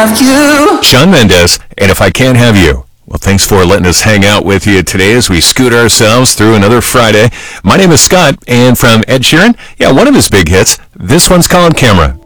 have you. Shawn Mendes, and If I Can't Have You. Well, thanks for letting us hang out with you today as we scoot ourselves through another Friday. My name is Scott, and from Ed Sheeran, one of his big hits. This one's called Camera.